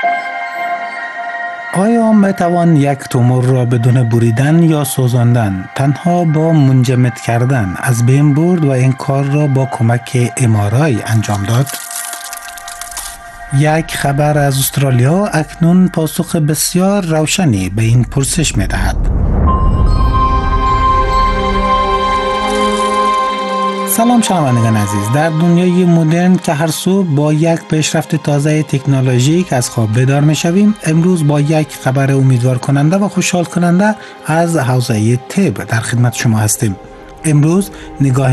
آیا می توان یک تومور را بدون بریدن یا سوزاندن تنها با منجمد کردن از بین برد و این کار را با کمک MRI انجام داد؟ یک خبر از استرالیا اکنون پاسخ بسیار روشنی به این پرسش می دهد. سلام شنوندگان عزیز، در دنیای مدرن که هر صبح با یک پیشرفت تازه تکنولوژیک از خواب بیدار می شویم، امروز با یک خبر امیدوار کننده و خوشحال کننده از حوزه طب در خدمت شما هستیم. امروز نگاه